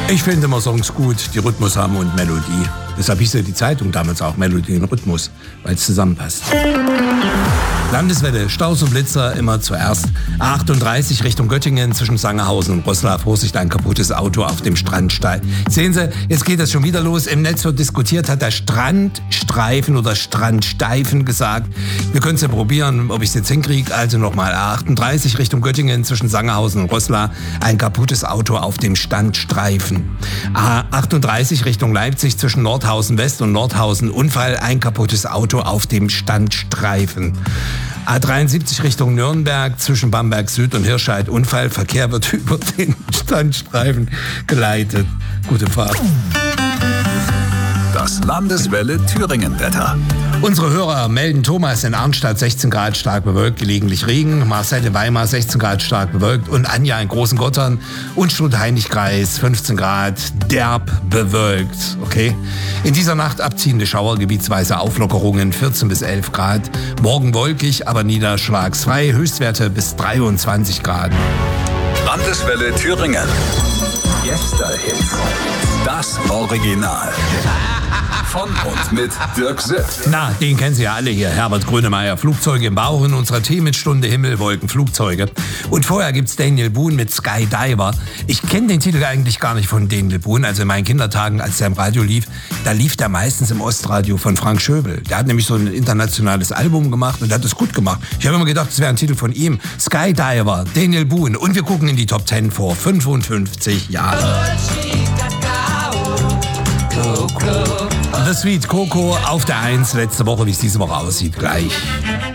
Ich finde immer Songs gut, die Rhythmus haben und Melodie. Deshalb hieß ja die Zeitung damals auch Melodie und Rhythmus, weil es zusammenpasst. Landeswelle, Staus und Blitzer immer zuerst. A38 Richtung Göttingen zwischen Sangerhausen und Roßla. Vorsicht, ein kaputtes Auto auf dem Strandsteig. Sehen Sie, jetzt geht das schon wieder los. Im Netz wird diskutiert, hat der Strandstreifen oder Strandsteifen gesagt. Wir können es ja probieren, ob ich es jetzt hinkriege. Also nochmal A38 Richtung Göttingen zwischen Sangerhausen und Roßla. Ein kaputtes Auto auf dem Standstreifen. A38 Richtung Leipzig zwischen Nordhausen West und Nordhausen. Unfall, ein kaputtes Auto auf dem Standstreifen. A73 Richtung Nürnberg zwischen Bamberg Süd und Hirscheid. Unfall, Verkehr wird über den Standstreifen geleitet. Gute Fahrt. Das Landeswelle Thüringen-Wetter. Unsere Hörer melden Thomas in Arnstadt 16 Grad stark bewölkt, gelegentlich Regen. Marcel in Weimar 16 Grad stark bewölkt und Anja in Großen Gottern und Stutt-Heinig-Kreis 15 Grad derb bewölkt. Okay? In dieser Nacht abziehende Schauer, gebietsweise Auflockerungen 14 bis 11 Grad. Morgen wolkig, aber niederschlagsfrei. Höchstwerte bis 23 Grad. Landeswelle Thüringen. Gäste-Hits. Das Original. Von und mit Dirk Sitt. Na, den kennen Sie ja alle hier. Herbert Grönemeyer, Flugzeuge im Bauch in unserer Themen-Stunde Himmel, Wolken, Flugzeuge. Und vorher gibt's Daniel Boone mit Skydiver. Ich kenne den Titel eigentlich gar nicht von Daniel Boone. Also in meinen Kindertagen, als der im Radio lief, da lief der meistens im Ostradio von Frank Schöbel. Der hat nämlich so ein internationales Album gemacht und hat es gut gemacht. Ich habe immer gedacht, es wäre ein Titel von ihm. Skydiver, Daniel Boone. Und wir gucken in die Top 10 vor 55 Jahren. The Sweet Coco auf der 1 letzte Woche, wie es diese Woche aussieht, gleich.